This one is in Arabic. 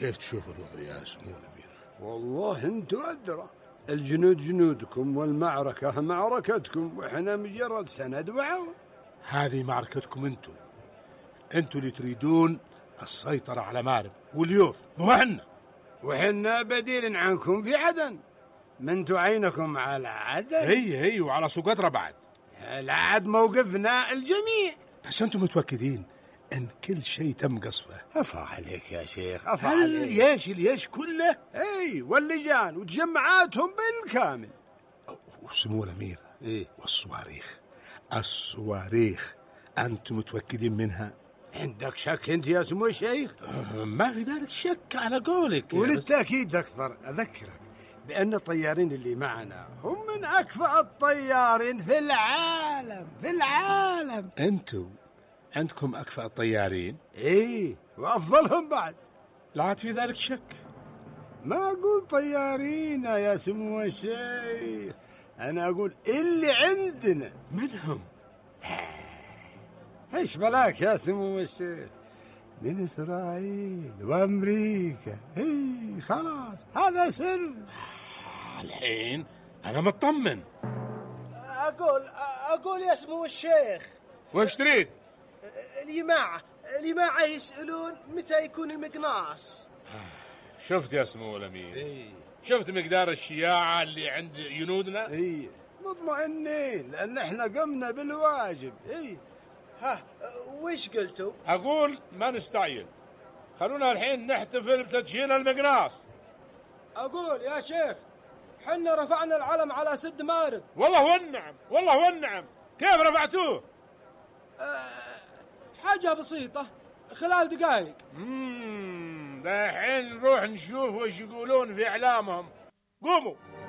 كيف تشوف الوضع يا سمو الأمير؟ والله انتم أدرى، الجنود جنودكم والمعركة معركتكم، وإحنا مجرد سند وعون. هذه معركتكم انتوا اللي تريدون السيطرة على مارب واليوف، مو احنا. وحنا بديل عنكم في عدن، من تعينكم على عدن. هي وعلى سقطرى بعد. العاد موقفنا الجميع. بس انتم متوكدين ان كل شيء تم قصفه؟ افا عليك يا شيخ، افا عليك. الجيش كله؟ اي، واللجان وتجمعاتهم بالكامل. وسمو الأمير، ايه، الصواريخ انتم متوكدين منها؟ عندك شك انت يا سمو الشيخ؟ ما في ذلك شك على قولك. وللتأكيد أكثر أذكرك بأن الطيارين اللي معنا هم من أكفأ الطيارين في العالم. أنتوا عندكم أكفأ الطيارين؟ إيه، وأفضلهم بعد. لا عاد في ذلك شك. ما أقول طيارين يا سمو الشيخ، أنا أقول اللي عندنا. منهم؟ إيش بلاك يا سمو الشيخ؟ من إسرائيل وأمريكا. إيه خلاص، هذا سر. الحين أنا مطمن. أقول يا سمو الشيخ. وش تريد؟ الجماعة يسألون متى يكون المقناص. شفت يا سمو الأمير؟ إيه. شفت مقدار الشياعة اللي عند جنودنا؟ إيه، مطمئنين لأن إحنا قمنا بالواجب. إيه. ها، وش قلتوا؟ أقول ما نستعجل، خلونا الحين نحتفل بتدشين المقناص. أقول يا شيخ، حنا رفعنا العلم على سد مارب. والله والنعم. كيف رفعتوه؟ حاجة بسيطة، خلال دقائق. دحين نروح نشوف وش يقولون في إعلامهم. قوموا.